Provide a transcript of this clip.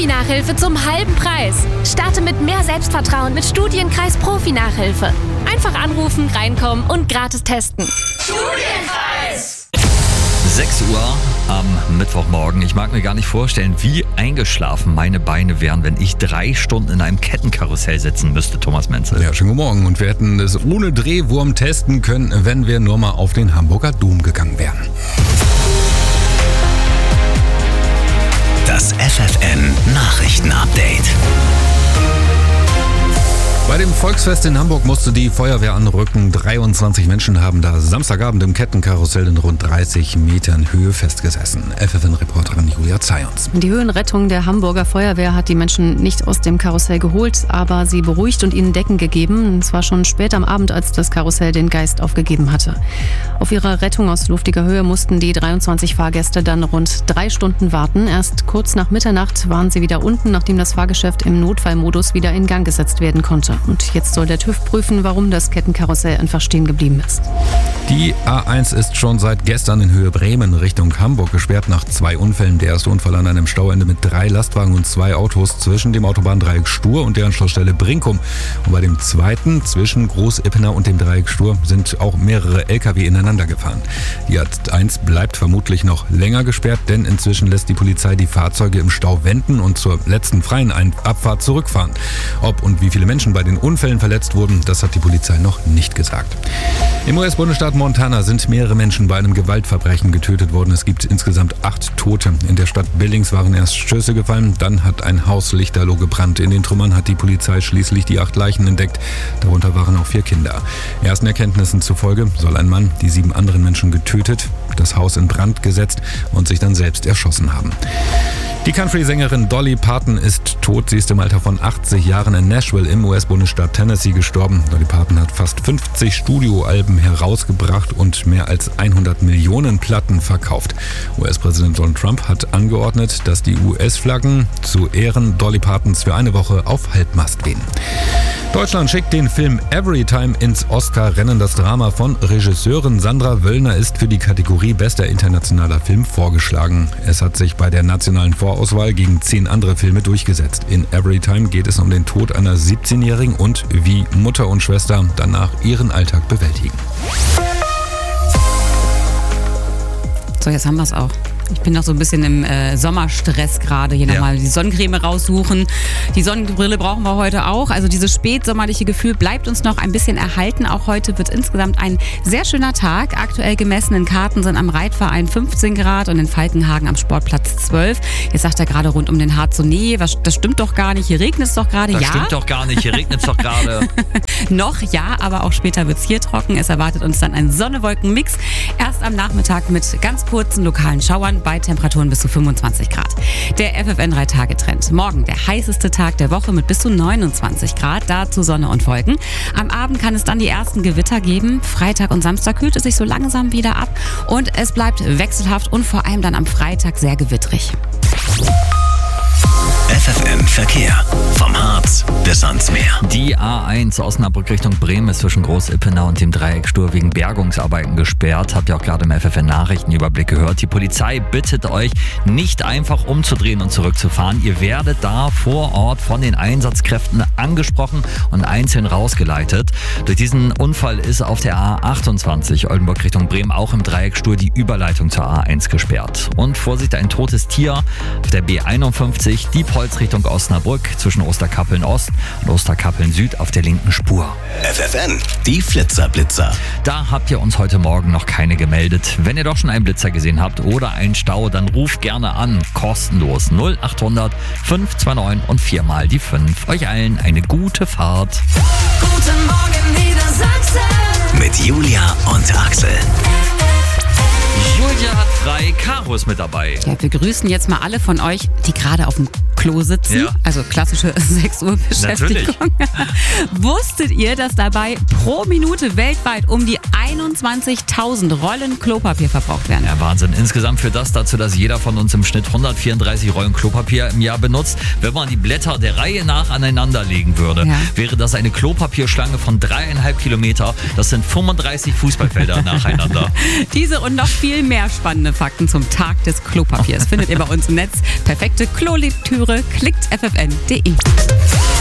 Profi-Nachhilfe zum halben Preis. Starte mit mehr Selbstvertrauen mit Studienkreis Profi-Nachhilfe. Einfach anrufen, reinkommen und gratis testen. Studienkreis! 6 Uhr am Mittwochmorgen. Ich mag mir gar nicht vorstellen, wie eingeschlafen meine Beine wären, wenn ich 3 Stunden in einem Kettenkarussell sitzen müsste, Thomas Menzel. Ja, schönen guten Morgen. Und wir hätten es ohne Drehwurm testen können, wenn wir nur mal auf den Hamburger Dom gegangen wären. Das FFN Nachrichten-Update. Bei dem Volksfest in Hamburg musste die Feuerwehr anrücken. 23 Menschen haben da Samstagabend im Kettenkarussell in rund 30 Metern Höhe festgesessen. FFN-Reporterin Julia Zayons. Die Höhenrettung der Hamburger Feuerwehr hat die Menschen nicht aus dem Karussell geholt, aber sie beruhigt und ihnen Decken gegeben. Es war schon spät am Abend, als das Karussell den Geist aufgegeben hatte. Auf ihre Rettung aus luftiger Höhe mussten die 23 Fahrgäste dann rund 3 Stunden warten. Erst kurz nach Mitternacht waren sie wieder unten, nachdem das Fahrgeschäft im Notfallmodus wieder in Gang gesetzt werden konnte. Und jetzt soll der TÜV prüfen, warum das Kettenkarussell einfach stehen geblieben ist. Die A1 ist schon seit gestern in Höhe Bremen Richtung Hamburg gesperrt nach 2 Unfällen. Der erste Unfall an einem Stauende mit 3 Lastwagen und 2 Autos zwischen dem Autobahndreieck Stur und der Anschlussstelle Brinkum. Und bei dem zweiten zwischen Groß-Ippenau und dem Dreieck Stur sind auch mehrere LKW ineinander gefahren. Die A1 bleibt vermutlich noch länger gesperrt, denn inzwischen lässt die Polizei die Fahrzeuge im Stau wenden und zur letzten freien Abfahrt zurückfahren. Ob und wie viele Menschen bei den Unfällen verletzt wurden, das hat die Polizei noch nicht gesagt. Im US-Bundesstaat Montana sind mehrere Menschen bei einem Gewaltverbrechen getötet worden. Es gibt insgesamt 8 Tote. In der Stadt Billings waren erst Schüsse gefallen, dann hat ein Haus lichterloh gebrannt. In den Trümmern hat die Polizei schließlich die 8 Leichen entdeckt. Darunter waren auch 4 Kinder. Ersten Erkenntnissen zufolge soll ein Mann die 7 anderen Menschen getötet, das Haus in Brand gesetzt und sich dann selbst erschossen haben. Die Country-Sängerin Dolly Parton ist tot. Sie ist im Alter von 80 Jahren in Nashville im US-Bundesstaat Tennessee gestorben. Dolly Parton hat fast 50 Studioalben herausgebracht und mehr als 100 Millionen Platten verkauft. US-Präsident Donald Trump hat angeordnet, dass die US-Flaggen zu Ehren Dolly Partons für eine Woche auf Halbmast wehen. Deutschland schickt den Film Everytime ins Oscar-Rennen. Das Drama von Regisseurin Sandra Wöllner ist für die Kategorie Bester internationaler Film vorgeschlagen. Es hat sich bei der nationalen Vorauswahl gegen 10 andere Filme durchgesetzt. In Everytime geht es um den Tod einer 17-Jährigen und wie Mutter und Schwester danach ihren Alltag bewältigen. So, jetzt haben wir es auch. Ich bin noch so ein bisschen im Sommerstress gerade. Hier nochmal die Sonnencreme raussuchen. Die Sonnenbrille brauchen wir heute auch. Also dieses spätsommerliche Gefühl bleibt uns noch ein bisschen erhalten. Auch heute wird insgesamt ein sehr schöner Tag. Aktuell gemessen in Karten sind am Reitverein 15 Grad und in Falkenhagen am Sportplatz 12. Jetzt sagt er gerade rund um den Harz so, nee, das stimmt doch gar nicht. Hier regnet es doch gerade. Das stimmt doch gar nicht. Hier regnet es doch gerade. Noch ja, aber auch später wird es hier trocken. Es erwartet uns dann ein Sonne-Wolken-Mix. Erst am Nachmittag mit ganz kurzen lokalen Schauern bei Temperaturen bis zu 25 Grad. Der FFN 3-Tage-Trend. Morgen der heißeste Tag der Woche mit bis zu 29 Grad. Dazu Sonne und Wolken. Am Abend kann es dann die ersten Gewitter geben. Freitag und Samstag kühlt es sich so langsam wieder ab. Und es bleibt wechselhaft und vor allem dann am Freitag sehr gewittrig. FFN Verkehr. Vom Harz bis ans Meer. Die A1 Osnabrück Richtung Bremen ist zwischen Groß-Ippenau und dem Dreieck Stur wegen Bergungsarbeiten gesperrt. Habt ihr auch gerade im FFN-Nachrichtenüberblick gehört. Die Polizei bittet euch, nicht einfach umzudrehen und zurückzufahren. Ihr werdet da vor Ort von den Einsatzkräften angesprochen und einzeln rausgeleitet. Durch diesen Unfall ist auf der A28 Oldenburg Richtung Bremen auch im Dreieck Stur die Überleitung zur A1 gesperrt. Und Vorsicht, ein totes Tier auf der B51 Diepholz Richtung Osnabrück zwischen Osterkappeln Ost und Osterkappeln Süd auf der linken Spur. FFN, die Flitzerblitzer. Da habt ihr uns heute Morgen noch keine gemeldet. Wenn ihr doch schon einen Blitzer gesehen habt oder einen Stau, dann ruft gerne an. Kostenlos 0800 529 und 4 mal die 5. Euch allen eine gute Fahrt. Guten Morgen, Niedersachsen. Mit Julia und Axel. Julia hat frei, Caro ist mit dabei. Ja, wir grüßen jetzt mal alle von euch, die gerade auf dem Klo sitzen. Ja. Also klassische 6 Uhr Beschäftigung. Wusstet ihr, dass dabei pro Minute weltweit um die 21.000 Rollen Klopapier verbraucht werden. Ja, Wahnsinn. Insgesamt führt das dazu, dass jeder von uns im Schnitt 134 Rollen Klopapier im Jahr benutzt. Wenn man die Blätter der Reihe nach aneinander legen würde, wäre das eine Klopapierschlange von 3,5 Kilometer. Das sind 35 Fußballfelder nacheinander. Diese und noch viel mehr spannende Fakten zum Tag des Klopapiers findet ihr bei uns im Netz. Perfekte Klolektüre, klickt ffn.de.